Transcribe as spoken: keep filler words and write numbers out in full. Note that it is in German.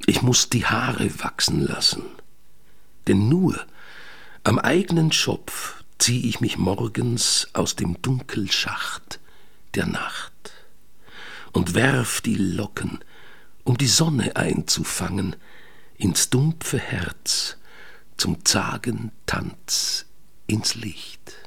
Ich muß die Haare wachsen lassen, denn nur am eigenen Schopf zieh ich mich morgens aus dem Dunkelschacht der Nacht und werf die Locken, um die Sonne einzufangen, ins dumpfe Herz, zum zagen Tanz ins Licht.